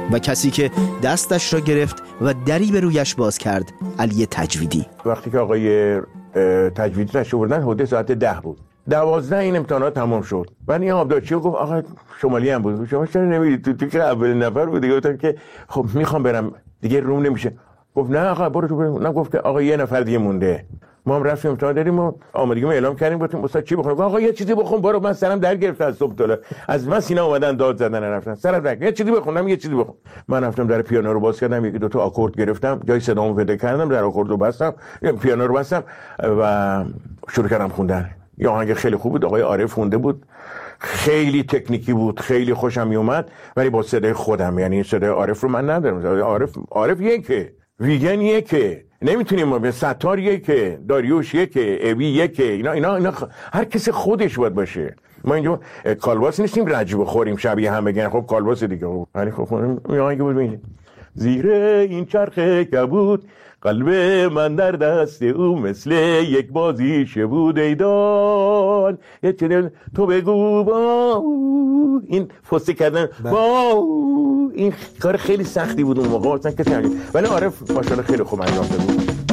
و کسی که دستش را گرفت و دری به رویش باز کرد علی تجویدی. وقتی که آقای تجویدی تشریف آوردن حدود ساعت 10 بود. 12 این امتحانات تمام شد. بعد این آبدارچی گفت آقا شمالی هم بود. شما چرا نمیرید؟ تو که اول نفر بود. گفتم که خب میخوام برم دیگه روم نمیشه. گفت نه آقا برو تو برو. نه گفت که آقا یه نفر دیگه مونده. ما هم رفتیم امتحان دادیم و آمادگیمون اعلام کردیم. گفتیم استاد چی بخونم؟ آقا یه چیزی بخون برو. من سرم در گرفت از صبح تا از من سینا اومدن داد زدن رفتن. سرم در یه چیزی بخونم یه چیزی بخون. من رفتم در پیانو رو باز کردم یکی دو تا آکورد گرفتم جای صدامو پیدا کردم در آکورد رو بستم پیانو رو بستم و شروع کردم خوندن. یه آهنگ خیلی خوب بود آقای عارف خونده بود. خیلی تکنیکی بود خیلی خوشم میومد ولی با صدای خودم یعنی صدای عارف رو من ندارم. عارف یکه ویگن یکه نمیتونیم به ستار یکه داریوش یکه اوی یکه اینا هر کسی خودش باید باشه. ما اینجا کالباس نیستیم رج بخوریم شبیه هم بگن خب کالباس دیگه ولی خب این آهنگ بود میگه زیر این چرخ کبود قلب من در دست او مثل یک بازیشه بود ایدان یه چنین تو بگو با این فسته کردن با این کار خیلی سختی بود اون موقع مثلا کسی ولی عارف ماشاءالله خیلی خوب انجام داد.